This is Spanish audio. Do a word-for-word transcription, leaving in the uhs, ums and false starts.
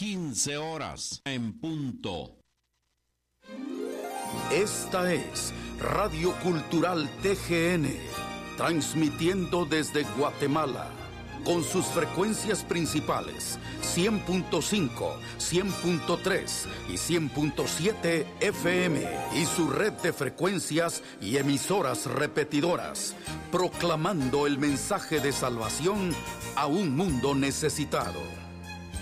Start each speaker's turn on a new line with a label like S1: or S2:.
S1: quince horas en punto.
S2: Esta es Radio Cultural T G N, transmitiendo desde Guatemala, con sus frecuencias principales, cien punto cinco, cien punto tres y cien punto siete F M, y su red de frecuencias y emisoras repetidoras, proclamando el mensaje de salvación a un mundo necesitado.